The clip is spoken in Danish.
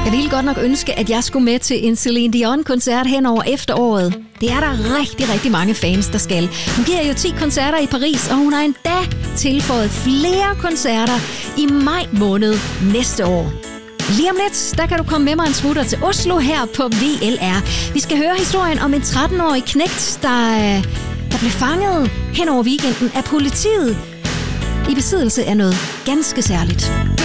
Jeg ville godt nok ønske, at jeg skulle med til en Celine Dion-koncert hen over efteråret. Det er der rigtig, rigtig mange fans, der skal. Hun giver jo 10 koncerter i Paris, og hun har endda tilføjet flere koncerter i maj måned næste år. Lige om lidt, der kan du komme med mig en smutter til Oslo her på VLR. Vi skal høre historien om en 13-årig knægt, der blev fanget hen over weekenden af politiet i besiddelse af noget ganske særligt.